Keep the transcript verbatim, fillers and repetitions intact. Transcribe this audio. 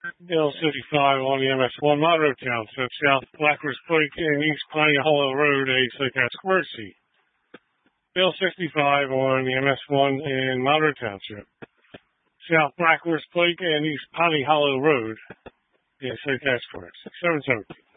Bill sixty-five on the M S one Monroe Township, South Blackridge Pike and East Piney Hollow Road, a SoCal Square C. Bill sixty-five on the M S one in Monroe Township, South Blackridge Pike and East Piney Hollow Road, a SoCal Square C. seven seventeen.